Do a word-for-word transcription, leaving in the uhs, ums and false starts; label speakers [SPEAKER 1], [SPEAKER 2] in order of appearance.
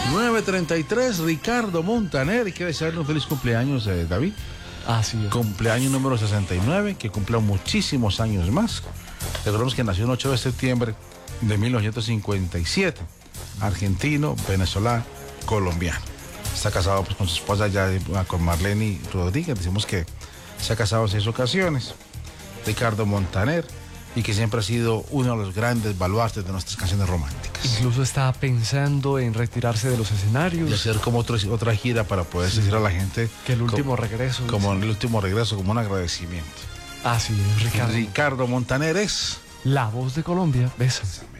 [SPEAKER 1] nueve treinta y tres, Ricardo Montaner. Y quiere desearle un feliz cumpleaños, eh, David.
[SPEAKER 2] Así es.
[SPEAKER 1] Cumpleaños número sesenta y nueve, que cumpla muchísimos años más. Recordemos que nació el ocho de septiembre de mil novecientos cincuenta y siete. Argentino, venezolano, colombiano. Está casado pues, con su esposa ya, con Marlene Rodríguez. Decimos que se ha casado en seis ocasiones. Ricardo Montaner, y que siempre ha sido uno de los grandes baluartes de nuestras canciones románticas.
[SPEAKER 2] Incluso está pensando en retirarse de los escenarios.
[SPEAKER 1] Y hacer como otro, otra gira para poder sí. decir a la gente
[SPEAKER 2] que el último
[SPEAKER 1] como,
[SPEAKER 2] regreso.
[SPEAKER 1] Como el último regreso, como un agradecimiento.
[SPEAKER 2] Así es, Ricardo.
[SPEAKER 1] Ricardo Montaner es
[SPEAKER 2] la voz de Colombia. Bésame.